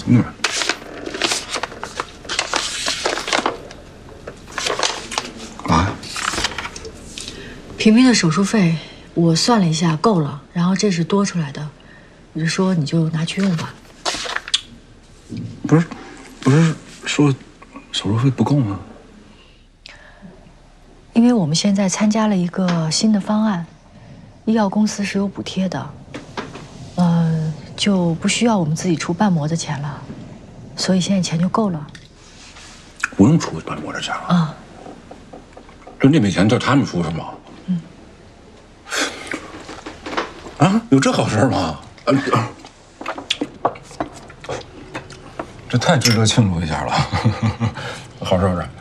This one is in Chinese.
干嘛呀？ 平平的手术费我算了一下够了，然后这是多出来的，我就说你就拿去用吧。 不是说手术费不够吗？ 因为我们现在参加了一个新的方案，医药公司是有补贴的，就不需要我们自己出瓣膜的钱了，所以现在钱就够了。 不用出瓣膜的钱了啊？ 就那笔钱就他们出是吗？ 嗯。 啊，有这好事吗？这太值得庆祝一下了，好事儿。